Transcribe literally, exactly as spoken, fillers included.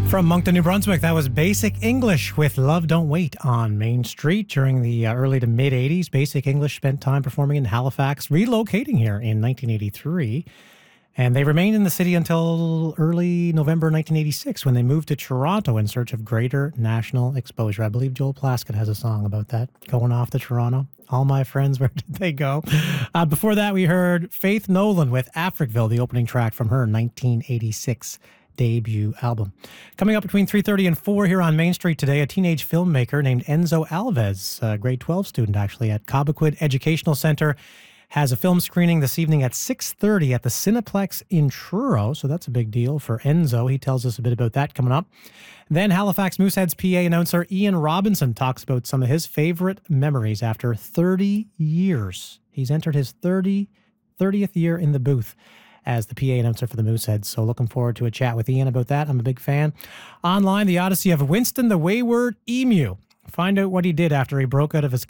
From Moncton, New Brunswick, that was Basic English with Love Don't Wait on Main Street. During the uh, early to mid-eighties, Basic English spent time performing in Halifax, relocating here in nineteen eighty-three. And they remained in the city until early November nineteen eighty-six, when they moved to Toronto in search of greater national exposure. I believe Joel Plaskett has a song about that, going off to Toronto. All my friends, where did they go? Uh, before that, we heard Faith Nolan with Africville, the opening track from her nineteen eighty-six debut album. Coming up between three thirty and four here on Main Street today, a teenage filmmaker named Enzo Alves, a grade twelve student actually at Cobequid Educational Center, has a film screening this evening at six thirty at the Cineplex in Truro, so that's a big deal for Enzo. He tells us a bit about that coming up. Then Halifax Mooseheads P A announcer Ian Robinson talks about some of his favorite memories after thirty years. He's entered his thirty, thirtieth year in the booth as the P A announcer for the Mooseheads. So looking forward to a chat with Ian about that. I'm a big fan. Online, the odyssey of Winston the Wayward Emu. Find out what he did after he broke out of his